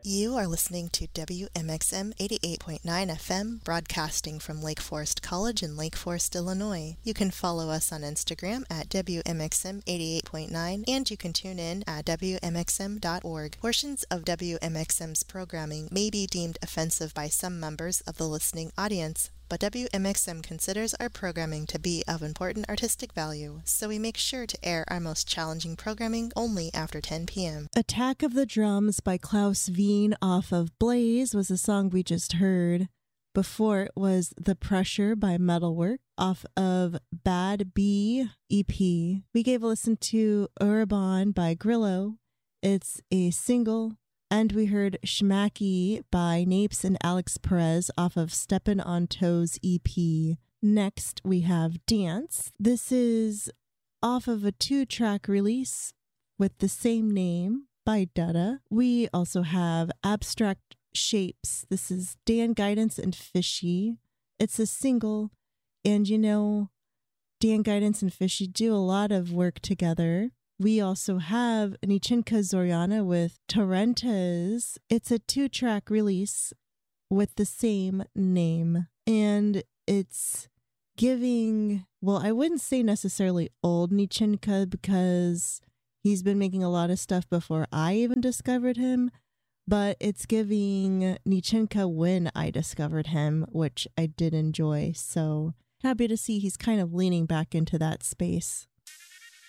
You are listening to WMXM 88.9 FM, broadcasting from Lake Forest College in Lake Forest, Illinois. You can follow us on Instagram at WMXM 88.9, and you can tune in at WMXM.org. Portions of WMXM's programming may be deemed offensive by some members of the listening audience, but WMXM considers our programming to be of important artistic value, so we make sure to air our most challenging programming only after 10 p.m. Attack of the Drums by Klaus Wien off of Blaze was the song we just heard. Before it was The Pressure by Metalwork off of Bad Bee EP. We gave a listen to Urban by Grillo. It's a single. And we heard Schmacky by Napes and Alex Perez off of Steppin' on Toes EP. Next, we have Dance. This is off of a 2-track release with the same name by Dutta. We also have Abstract Shapes. This is Dan Guidance and Fishy. It's a single, and you know, Dan Guidance and Fishy do a lot of work together. We also have Nichinka Zoriana with Torrentes. It's a 2-track release with the same name. And it's giving, well, I wouldn't say necessarily old Nichinka because he's been making a lot of stuff before I even discovered him. But it's giving Nichinka when I discovered him, which I did enjoy. So happy to see he's kind of leaning back into that space.